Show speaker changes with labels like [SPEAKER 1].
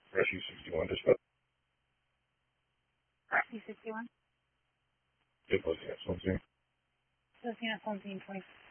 [SPEAKER 1] Rescue 61, dispatch.
[SPEAKER 2] Rescue 61.
[SPEAKER 1] It was, yes, 1
[SPEAKER 2] Looking at 1720.